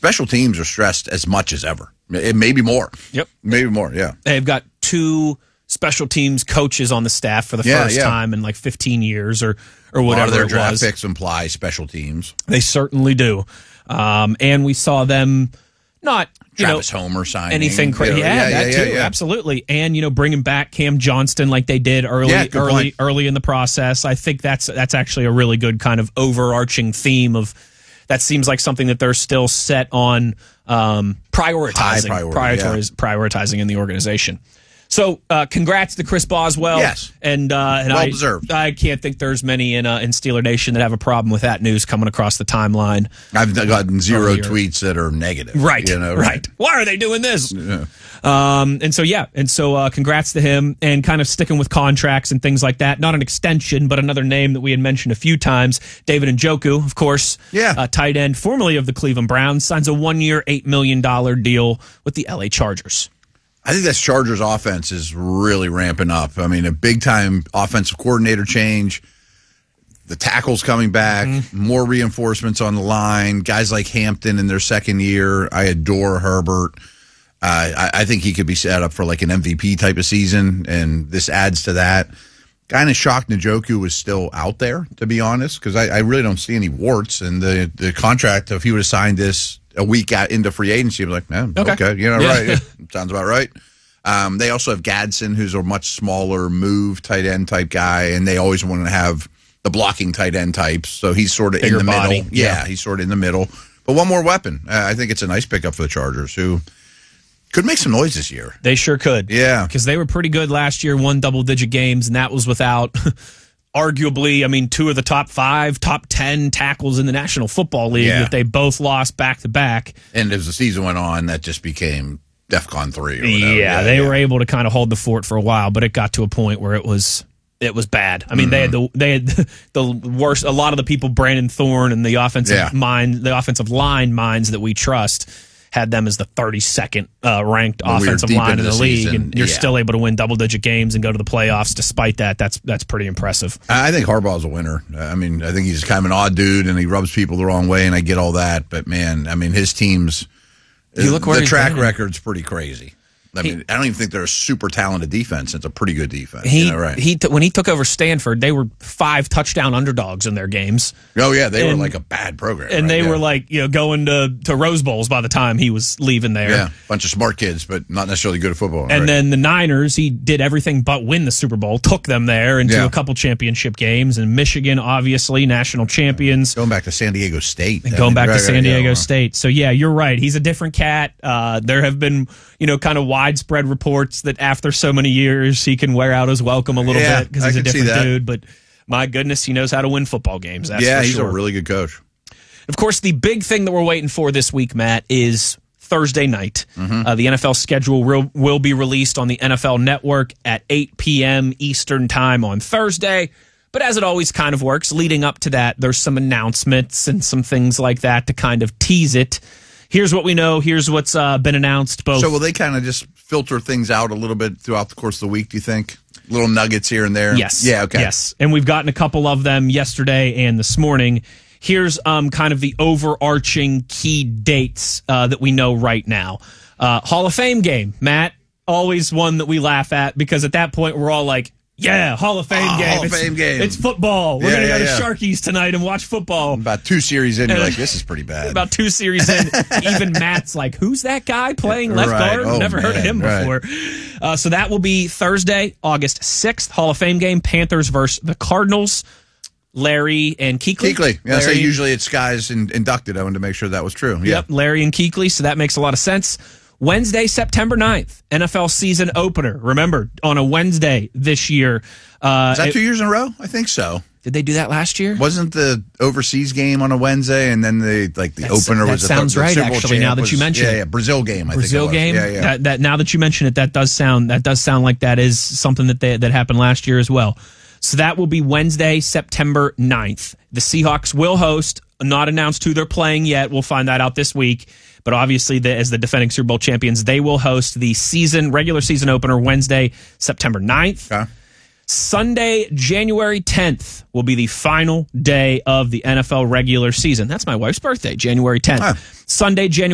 special teams are stressed as much as ever. Maybe more. Yep. Maybe more, yeah. They've got 2 special teams coaches on the staff for the first time in like 15 years or whatever a lot of their it draft was. picks imply special teams. They certainly do. And we saw them not, Travis Homer signing. Anything crazy. That too, absolutely. And, bringing back Cam Johnston like they did early in the process. I think that's actually a really good kind of overarching theme of that seems like something that they're still set on prioritizing in the organization. So, congrats to Chris Boswell. Yes, and well deserved. I can't think there's many in Steeler Nation that have a problem with that news coming across the timeline. I've gotten 0 tweets that are negative. Right, right. Why are they doing this? Yeah. So congrats to him, and kind of sticking with contracts and things like that. Not an extension, but another name that we had mentioned a few times. David Njoku, of course, tight end, formerly of the Cleveland Browns, signs a 1-year, $8 million deal with the LA Chargers. I think this Chargers offense is really ramping up. I mean, a big-time offensive coordinator change, the tackles coming back, more reinforcements on the line, guys like Hampton in their second year. I adore Herbert. I think he could be set up for like an MVP type of season, and this adds to that. Kind of shocked Njoku was still out there, to be honest, because I really don't see any warts. And the contract, if he would have signed this a week out into free agency, I was like, man, okay. Right. Sounds about right. They also have Gadsden, who's a much smaller move tight end type guy, and they always want to have the blocking tight end types. So he's sort of in the middle. Yeah, he's sort of in the middle. But one more weapon. I think it's a nice pickup for the Chargers, who could make some noise this year. They sure could. Yeah. Because they were pretty good last year, won double-digit games, and that was without arguably, 2 of the top 5, top 10 tackles in the National Football League that they both lost back-to-back. And as the season went on, that just became DEFCON 3 or whatever. They were able to kind of hold the fort for a while, but it got to a point where it was bad. I mean, they had the worst. A lot of the people, Brandon Thorne and the offensive line minds that we trust, had them as the 32nd ranked offensive line in the league, and you're still able to win double-digit games and go to the playoffs despite that. That's pretty impressive. I think Harbaugh's a winner. I mean, I think he's kind of an odd dude, and he rubs people the wrong way, and I get all that. But, man, I mean, his team's the track record's pretty crazy. I mean, I don't even think they're a super talented defense. It's a pretty good defense. When he took over Stanford, they were 5 touchdown underdogs in their games. Oh, yeah. They were like a bad program. And they were like, going to Rose Bowls by the time he was leaving there. Yeah, bunch of smart kids, but not necessarily good at football. And then the Niners, he did everything but win the Super Bowl, took them there into a couple championship games. And Michigan, obviously, national champions. Going back to San Diego State. San Diego State. So, yeah, you're right. He's a different cat. There have been, kind of widespread reports that after so many years, he can wear out his welcome a little bit because he's a different dude. But my goodness, he knows how to win football games. That's for he's sure. A really good coach. Of course, the big thing that we're waiting for this week, Matt, is Thursday night. The NFL schedule will be released on the NFL Network at 8 p.m. Eastern time on Thursday. But as it always kind of works, leading up to that, there's some announcements and some things like that to kind of tease it. Here's what we know. Here's what's been announced. So will they kind of just filter things out a little bit throughout the course of the week, do you think? Little nuggets here and there? Yes. Yeah, okay. Yes. And we've gotten a couple of them yesterday and this morning. Here's kind of the overarching key dates that we know right now. Hall of Fame game, Matt. Always one that we laugh at because at that point we're all like, yeah, Hall of Fame game. Hall of Fame game. It's football. We're going to go to Sharkies tonight and watch football. About 2 series in, you're like, this is pretty bad. About 2 series in, even Matt's like, who's that guy playing left guard? Never heard of him before. So that will be Thursday, August 6th, Hall of Fame game, Panthers versus the Cardinals. Larry and Kuechly. Yeah, so usually it's guys inducted. I wanted to make sure that was true. Yeah. Yep, Larry and Kuechly, so that makes a lot of sense. Wednesday, September 9th, NFL season opener. Remember, on a Wednesday this year. Is that 2 years in a row? I think so. Did they do that last year? Wasn't the overseas game on a Wednesday, and then the opener was that sounds right, actually, now that you mention it. Yeah, Brazil game, I think Brazil game? Yeah. That now that you mention it, that does sound like that is something that happened last year as well. So that will be Wednesday, September 9th. The Seahawks will host, not announced who they're playing yet. We'll find that out this week. But obviously, as the defending Super Bowl champions, they will host the regular season opener Wednesday, September 9th. Okay. Sunday, January 10th will be the final day of the NFL regular season. That's my wife's birthday, January 10th. Sunday, January